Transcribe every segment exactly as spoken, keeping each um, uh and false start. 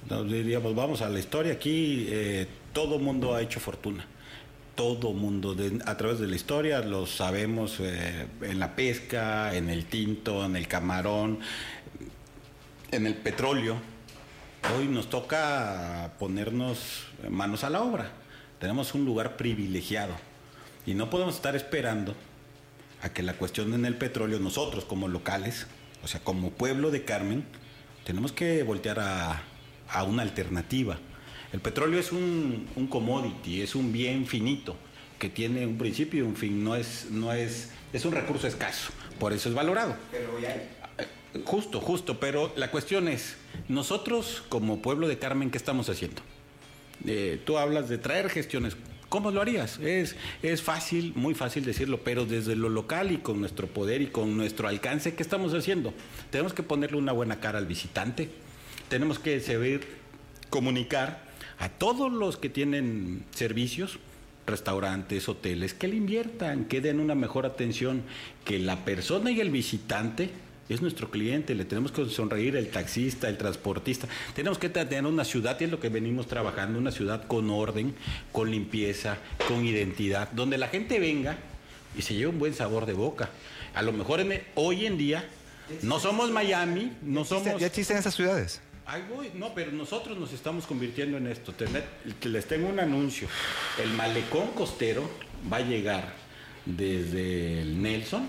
Nos diríamos, vamos a la historia, aquí eh, todo mundo ha hecho fortuna. Todo mundo, de, a través de la historia, lo sabemos eh, en la pesca, en el tinto, en el camarón, en el petróleo. Hoy nos toca ponernos manos a la obra. Tenemos un lugar privilegiado y no podemos estar esperando a que la cuestión en el petróleo, nosotros como locales, o sea, como pueblo de Carmen, tenemos que voltear a, a una alternativa. El petróleo es un, un commodity, es un bien finito, que tiene un principio y un fin, no es, no es, es un recurso escaso, por eso es valorado. Pero ya hay. Justo, justo, pero la cuestión es, nosotros como pueblo de Carmen, ¿qué estamos haciendo? Eh, tú hablas de traer gestiones. ¿Cómo lo harías? Es, es fácil, muy fácil decirlo, pero desde lo local y con nuestro poder y con nuestro alcance, ¿qué estamos haciendo? Tenemos que ponerle una buena cara al visitante, tenemos que saber comunicar a todos los que tienen servicios, restaurantes, hoteles, que le inviertan, que den una mejor atención, que la persona y el visitante es nuestro cliente, le tenemos que sonreír el taxista, el transportista. Tenemos que tener una ciudad, y es lo que venimos trabajando, una ciudad con orden, con limpieza, con identidad, donde la gente venga y se lleve un buen sabor de boca. A lo mejor en, hoy en día no somos Miami, no ¿Ya existen, somos... ¿Ya existen esas ciudades? Ahí voy, no, pero nosotros nos estamos convirtiendo en esto. Les tengo un anuncio. El malecón costero va a llegar desde el Nelson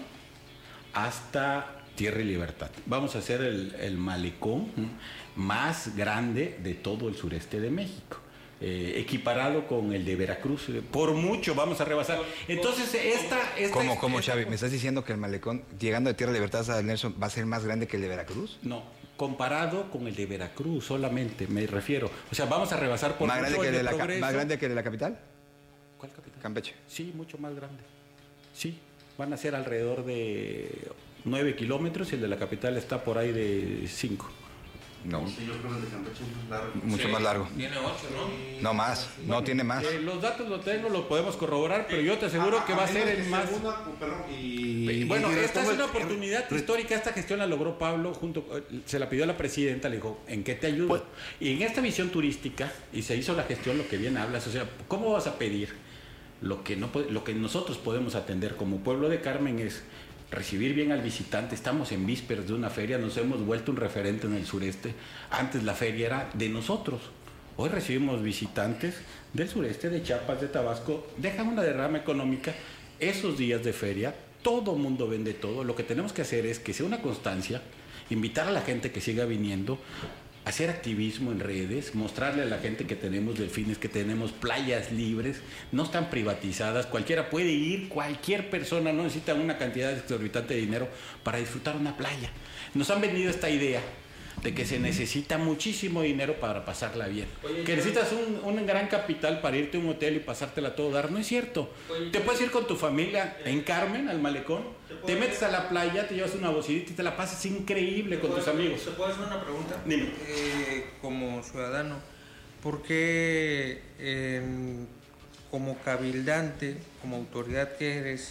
hasta Tierra y Libertad. Vamos a hacer el, el malecón más grande de todo el sureste de México. Eh, equiparado con el de Veracruz, por mucho vamos a rebasar. Entonces esta, esta ¿Cómo, es, cómo esta, Xavi? ¿Me estás diciendo que el malecón llegando de Tierra de Libertad hasta el Nelson va a ser más grande que el de Veracruz? No, comparado con el de Veracruz solamente, me refiero. O sea, vamos a rebasar por ¿Más mucho grande que el de, la, Progreso. ¿Más grande que el de la capital? ¿Cuál capital? Campeche. Sí, mucho más grande. Sí, van a ser alrededor de nueve kilómetros y el de la capital está por ahí de cinco. No. Sí, yo creo que el de Campeche es más largo. Mucho Sí, más largo. Tiene ocho, ¿no? No más, no Bueno, tiene más. Eh, los datos los tengo, los podemos corroborar, pero yo te aseguro que va a ser el más... Segunda, perdón, y, Bueno, y esta es retomo una el- oportunidad re- histórica. Esta gestión la logró Pablo, junto, se la pidió a la presidenta, le dijo, ¿en qué te ayudo? Pues- y en esta visión turística, y se hizo la gestión, lo que bien hablas, o sea, ¿cómo vas a pedir lo que, no, lo que nosotros podemos atender como pueblo de Carmen es recibir bien al visitante? Estamos en vísperas de una feria, nos hemos vuelto un referente en el sureste. Antes la feria era de nosotros. Hoy recibimos visitantes del sureste, de Chiapas, de Tabasco, dejan una derrama económica. Esos días de feria, todo mundo vende todo. Lo que tenemos que hacer es que sea una constancia, invitar a la gente que siga viniendo, hacer activismo en redes, mostrarle a la gente que tenemos delfines, que tenemos playas libres, no están privatizadas, cualquiera puede ir, cualquier persona, no necesita una cantidad exorbitante de dinero para disfrutar una playa. Nos han vendido esta idea de que se necesita muchísimo dinero para pasarla bien. Oye, que yo- necesitas un, un gran capital para irte a un hotel y pasártela a todo dar. No es cierto. Oye, te yo- puedes ir con tu familia en Carmen, al malecón, ¿Te puedo te metes hacer- a la playa, te llevas una bocinita y te la pasas increíble con tus ¿Puedo- amigos. ¿Te puedo hacer una pregunta? Dime. Eh, como ciudadano, ¿por qué eh, como cabildante, como autoridad que eres,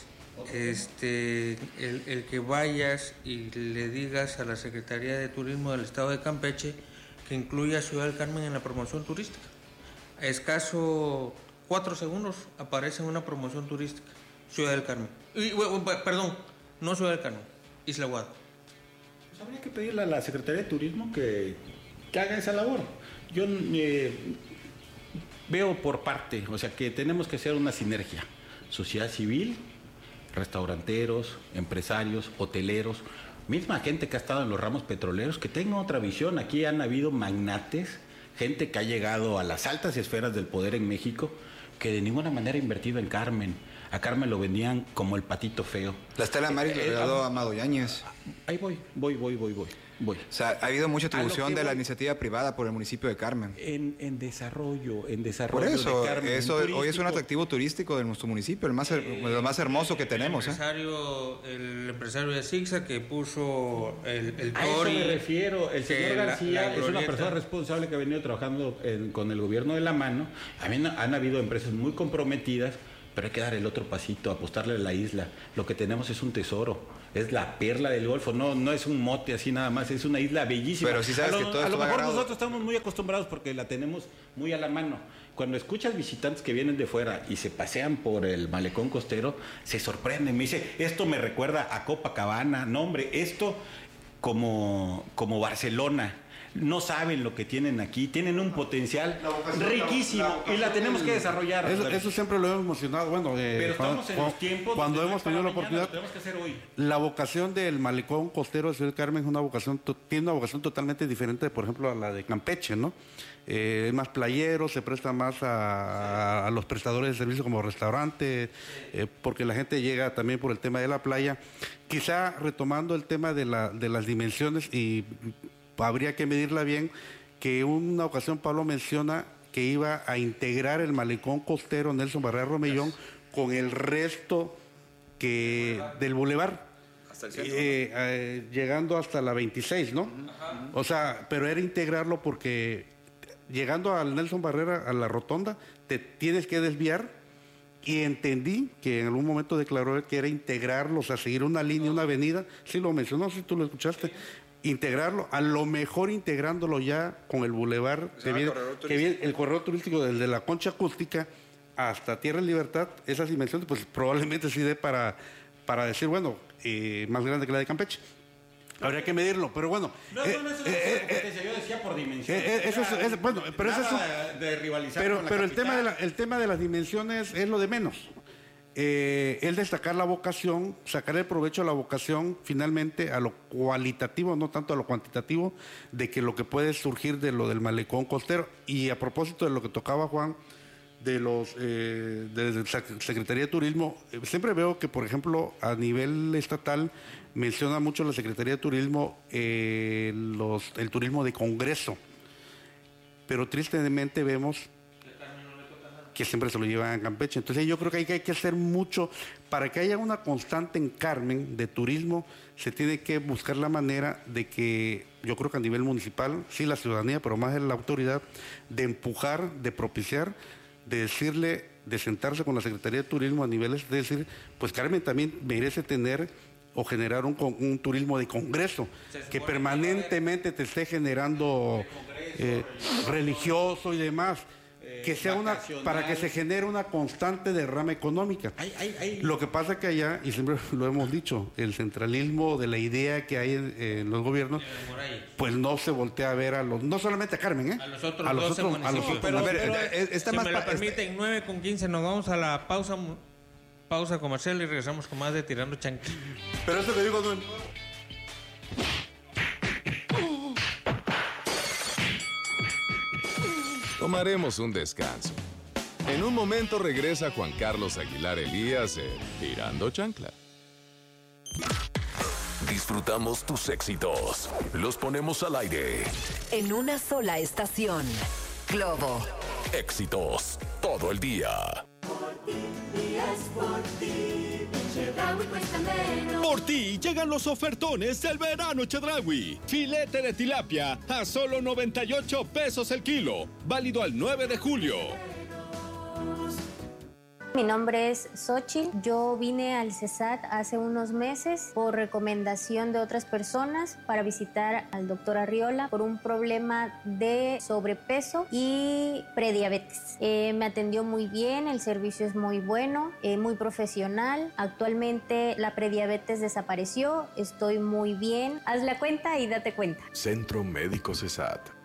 este, el, el que vayas y le digas a la Secretaría de Turismo del Estado de Campeche que incluya Ciudad del Carmen en la promoción turística? A escaso cuatro segundos aparece en una promoción turística Ciudad del Carmen. Y, bu- bu- perdón, no Ciudad del Carmen, Isla Guada. Pues habría que pedirle a la Secretaría de Turismo que, que haga esa labor. Yo eh, veo por parte, o sea, que tenemos que hacer una sinergia. Sociedad civil, restauranteros, empresarios, hoteleros, misma gente que ha estado en los ramos petroleros, que tenga otra visión. Aquí han habido magnates, gente que ha llegado a las altas esferas del poder en México, que de ninguna manera ha invertido en Carmen. A Carmen lo vendían como el patito feo. La Estela Maris Eh, le eh, regaló a Amado Yáñez. Ahí voy, voy, voy, voy, voy, voy. O sea, ha habido mucha A lo atribución que de la voy- iniciativa privada por el municipio de Carmen. En, en desarrollo, en Por desarrollo eso, de Carmen. eso en hoy es un turístico. atractivo turístico de nuestro municipio, el más, her- Eh, lo más hermoso que el tenemos. ¿eh? empresario, el empresario de Sixa que puso el, el A eso Tori, me refiero. El que señor la- García la es una glorieta. persona responsable que ha venido trabajando en- con el gobierno de la mano. También han habido empresas muy comprometidas, pero hay que dar el otro pasito, apostarle a la isla. Lo que tenemos es un tesoro. es la perla del Golfo, no, no es un mote así nada más, es una isla bellísima. Pero sí sabes a lo, que todo a esto lo va mejor agarrado. nosotros estamos muy acostumbrados porque la tenemos muy a la mano. Cuando escuchas visitantes que vienen de fuera y se pasean por el malecón costero, se sorprenden, me dice, esto me recuerda a Copacabana, no hombre, esto como, como Barcelona. No saben lo que tienen aquí, tienen un potencial riquísimo y la tenemos que desarrollar. Eso, eso siempre lo hemos mencionado, bueno, eh, Pero cuando, estamos en los tiempos cuando donde hemos no es tenido la para mañana, oportunidad. lo tenemos que hacer hoy. La vocación del malecón costero de Ciudad del Carmen es una vocación, to- tiene una vocación totalmente diferente, por ejemplo, a la de Campeche, ¿no? Eh, es más playero, se presta más a, a los prestadores de servicios como restaurantes, eh, porque la gente llega también por el tema de la playa. Quizá retomando el tema de, la, de las dimensiones, y habría que medirla bien, que una ocasión Pablo menciona que iba a integrar el malecón costero Nelson Barrera Romellón con el resto que del bulevar. Hasta el centro. Eh, eh, llegando hasta la veintiséis, ¿no? Ajá. O sea, pero era integrarlo porque llegando al Nelson Barrera, a la rotonda, te tienes que desviar, y entendí que en algún momento declaró que era integrarlo, o sea, seguir una línea, una avenida, sí lo mencionó, si tú lo escuchaste, integrarlo, a lo mejor integrándolo ya con el bulevar, que viene, que viene, el corredor turístico desde la Concha Acústica hasta Tierra en Libertad, esas dimensiones, pues probablemente sí dé para, para decir, bueno, eh, más grande que la de Campeche. Habría que medirlo, pero bueno. No, eh, no, no, eso eh, no es eh, competencia, yo decía por dimensión. eh, eh, eso es- es- bueno, pero eso es un- Nada de rivalizar Pero, con la pero el, capital. tema de la- el tema de las dimensiones es lo de menos. Eh, el destacar la vocación, sacar el provecho a la vocación finalmente a lo cualitativo, no tanto a lo cuantitativo, de que lo que puede surgir de lo del malecón costero. Y a propósito de lo que tocaba Juan, de los eh, de la Secretaría de Turismo, eh, siempre veo que, por ejemplo, a nivel estatal menciona mucho la Secretaría de Turismo eh, los, el turismo de congreso, pero tristemente vemos que siempre se lo llevan a Campeche. Entonces yo creo que hay, que hay que hacer mucho para que haya una constante en Carmen de turismo. Se tiene que buscar la manera de que, yo creo que a nivel municipal, sí la ciudadanía, pero más la autoridad, de empujar, de propiciar, de decirle, de sentarse con la Secretaría de Turismo a niveles de decir, pues Carmen también merece tener o generar un, con- un turismo de congreso que permanentemente te esté generando eh, religioso y demás, que sea una, para que se genere una constante derrama económica. Ay, ay, ay. Lo que pasa que allá, y siempre lo hemos dicho, el centralismo de la idea que hay en, en los gobiernos, pues no se voltea a ver a los, no solamente a Carmen, ¿eh? A los otros a los doce otros, a los municipios. otros- Pero, a ver, pero, eh, está si más me lo pa- permiten, nueve con quince, nos vamos a la pausa mu- pausa comercial y regresamos con más de Tirando Chancla. pero eso que digo no. Tomaremos un descanso. En un momento regresa Juan Carlos Aguilar Elías en Tirando Chancla. Disfrutamos tus éxitos. Los ponemos al aire. En una sola estación. Globo. Éxitos todo el día. Por ti llegan los ofertones del verano Chedraui. Filete de tilapia a solo noventa y ocho pesos el kilo. Válido al nueve de julio. Mi nombre es Xochitl. Yo vine al CESAT hace unos meses por recomendación de otras personas para visitar al doctor Arriola por un problema de sobrepeso y prediabetes. Eh, me atendió muy bien, el servicio es muy bueno, eh, muy profesional. Actualmente la prediabetes desapareció, estoy muy bien. Haz la cuenta y date cuenta. Centro Médico CESAT.